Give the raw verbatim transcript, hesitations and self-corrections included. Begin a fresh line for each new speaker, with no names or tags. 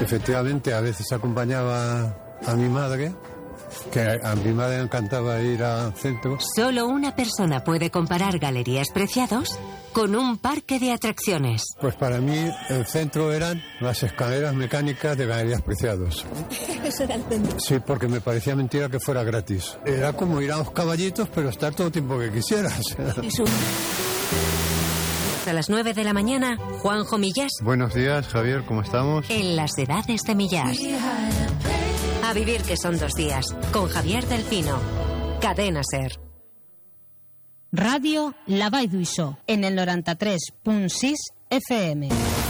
Efectivamente, a veces acompañaba a mi madre, que a mi madre le encantaba ir al centro.
Solo una persona puede comparar Galerías Preciados con un parque de atracciones.
Pues para mí el centro eran las escaleras mecánicas de Galerías Preciados.
Eso era el centro.
Sí, porque me parecía mentira que fuera gratis. Era como ir a los caballitos, pero estar todo el tiempo que quisieras.
Es un... A las nueve de la mañana, Juanjo Millás.
Buenos días, Javier, ¿cómo estamos?
En las edades de Millás. A vivir que son dos días, con Javier del Pino. Cadena Ser.
Ràdio La Vall d'Uixó, en el noranta-tres punt sis F M.